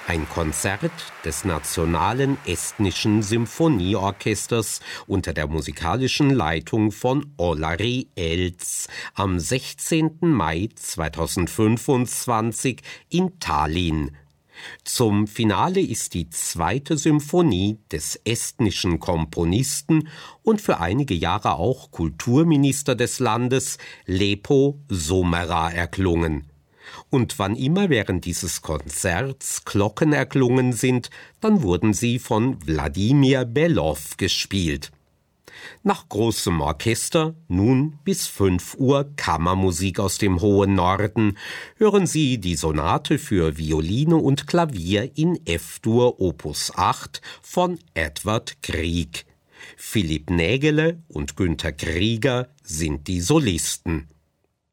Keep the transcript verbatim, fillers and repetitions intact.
Ein Konzert des Nationalen Estnischen Symphonieorchesters unter der musikalischen Leitung von Olari Elz am sechzehnten Mai zweitausendfünfundzwanzig in Tallinn. Zum Finale ist die zweite Symphonie des estnischen Komponisten und für einige Jahre auch Kulturminister des Landes Lepo Somera erklungen. Und wann immer während dieses Konzerts Glocken erklungen sind, dann wurden sie von Wladimir Belov gespielt. Nach großem Orchester, nun bis fünf Uhr Kammermusik aus dem hohen Norden, hören Sie die Sonate für Violine und Klavier in F-Dur Opus acht von Edvard Grieg. Philipp Nägele und Günther Krieger sind die Solisten.